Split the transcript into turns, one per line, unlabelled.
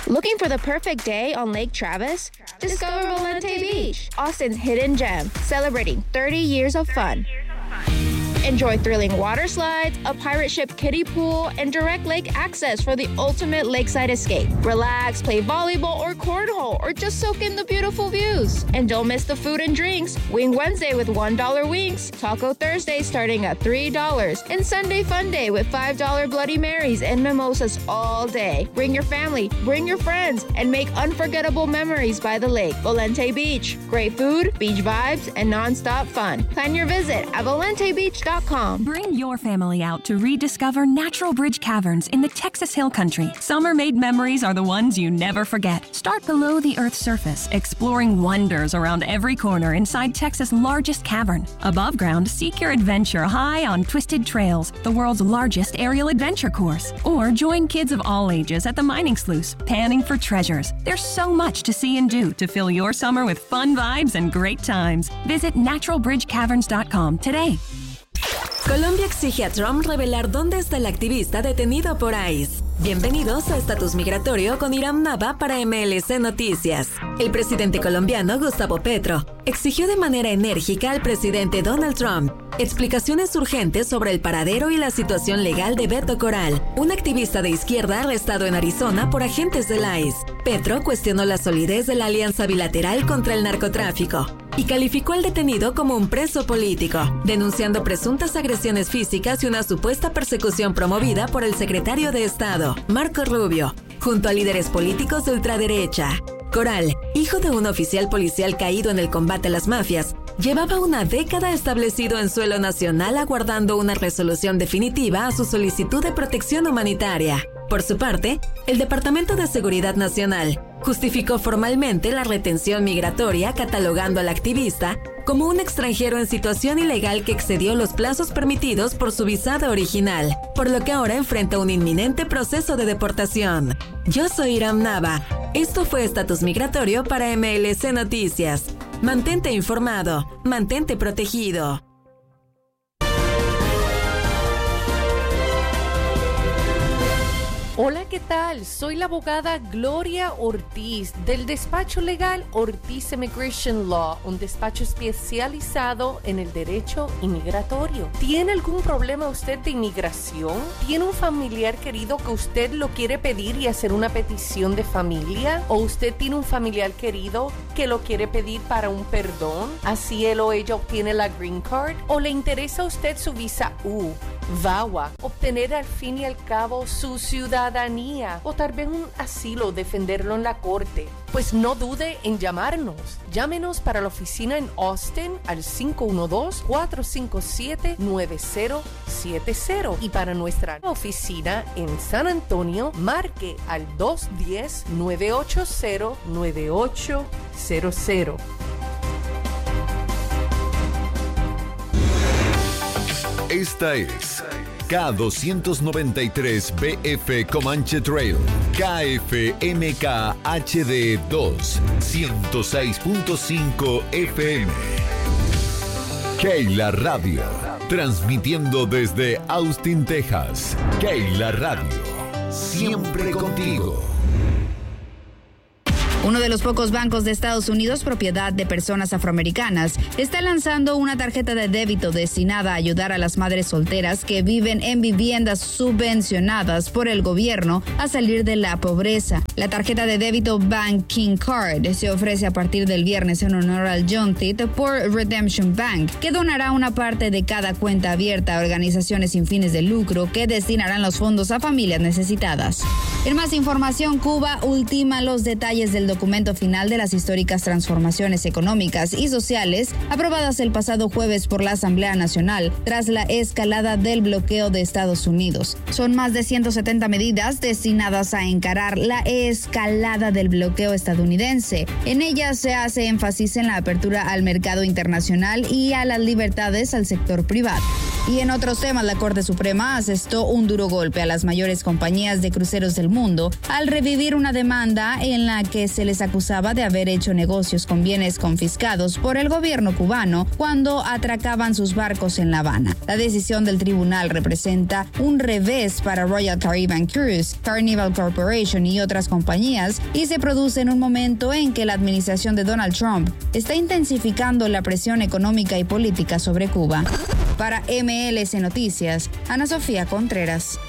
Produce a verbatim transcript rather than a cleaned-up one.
Looking for the perfect day on Lake Travis? Discover Volante Beach, Austin's hidden gem, celebrating thirty years of fun. Enjoy thrilling water slides, a pirate ship kiddie pool, and direct lake access for the ultimate lakeside escape. Relax, play volleyball or cornhole, or just soak in the beautiful views. And don't miss the food and drinks. Wing Wednesday with one dollar wings, Taco Thursday starting at three dollars, and Sunday Fun Day with five dollar Bloody Marys and mimosas all day. Bring your family, bring your friends, and make unforgettable memories by the lake. Volante Beach. Great food, beach vibes, and non-stop fun. Plan your visit at volante beach dot com.
Bring your family out to rediscover Natural Bridge Caverns in the Texas Hill Country. Summer-made memories are the ones you never forget. Start below the Earth's surface, exploring wonders around every corner inside Texas' largest cavern. Above ground, seek your adventure high on Twisted Trails, the world's largest aerial adventure course. Or join kids of all ages at the mining sluice, panning for treasures. There's so much to see and do to fill your summer with fun vibes and great times. Visit natural bridge caverns dot com today.
Colombia exige a Trump revelar dónde está el activista detenido por ICE. Bienvenidos a Estatus Migratorio con Iram Nava para M L C Noticias. El presidente colombiano Gustavo Petro exigió de manera enérgica al presidente Donald Trump explicaciones urgentes sobre el paradero y la situación legal de Beto Coral, un activista de izquierda arrestado en Arizona por agentes del ICE. Petro cuestionó la solidez de la alianza bilateral contra el narcotráfico y calificó al detenido como un preso político, denunciando presuntas agresiones físicas y una supuesta persecución promovida por el secretario de Estado, Marco Rubio, junto a líderes políticos de ultraderecha. Coral, hijo de un oficial policial caído en el combate a las mafias, llevaba una década establecido en suelo nacional aguardando una resolución definitiva a su solicitud de protección humanitaria. Por su parte, el Departamento de Seguridad Nacional justificó formalmente la retención migratoria catalogando al activista como un extranjero en situación ilegal que excedió los plazos permitidos por su visado original, por lo que ahora enfrenta un inminente proceso de deportación. Yo soy Iram Nava. Esto fue Estatus Migratorio para M L C Noticias. Mantente informado, mantente protegido.
Hola, ¿qué tal? Soy la abogada Gloria Ortiz del despacho legal Ortiz Immigration Law, un despacho especializado en el derecho inmigratorio. ¿Tiene algún problema usted de inmigración? ¿Tiene un familiar querido que usted lo quiere pedir y hacer una petición de familia? ¿O usted tiene un familiar querido que lo quiere pedir para un perdón? Así él o ella obtiene la Green Card. ¿O le interesa a usted su visa U, V A W A, obtener al fin y al cabo su ciudadanía o tal vez un asilo, defenderlo en la corte? Pues no dude en llamarnos. Llámenos para la oficina en Austin al cinco uno dos, cuatro cinco siete, nueve cero siete cero y para nuestra oficina en San Antonio marque al dos uno cero, nueve ocho cero, nueve ocho cero cero.
Esta es K doscientos noventa y tres B F Comanche Trail, K F M K H D dos, ciento seis punto cinco F M. Keila Radio, transmitiendo desde Austin, Texas. Keila Radio, siempre contigo.
Uno de los pocos bancos de Estados Unidos, propiedad de personas afroamericanas, está lanzando una tarjeta de débito destinada a ayudar a las madres solteras que viven en viviendas subvencionadas por el gobierno a salir de la pobreza. La tarjeta de débito Banking Card se ofrece a partir del viernes en honor al Juneteenth por Redemption Bank, que donará una parte de cada cuenta abierta a organizaciones sin fines de lucro que destinarán los fondos a familias necesitadas. En más información, Cuba ultima los detalles del documento final de las históricas transformaciones económicas y sociales aprobadas el pasado jueves por la Asamblea Nacional tras la escalada del bloqueo de Estados Unidos. Son más de ciento setenta medidas destinadas a encarar la escalada del bloqueo estadounidense. En ellas se hace énfasis en la apertura al mercado internacional y a las libertades al sector privado. Y en otros temas, la Corte Suprema asestó un duro golpe a las mayores compañías de cruceros del mundo al revivir una demanda en la que se les acusaba de haber hecho negocios con bienes confiscados por el gobierno cubano cuando atracaban sus barcos en La Habana. La decisión del tribunal representa un revés para Royal Caribbean Cruise, Carnival Corporation y otras compañías, y se produce en un momento en que la administración de Donald Trump está intensificando la presión económica y política sobre Cuba. Para M L S Noticias, Ana Sofía Contreras.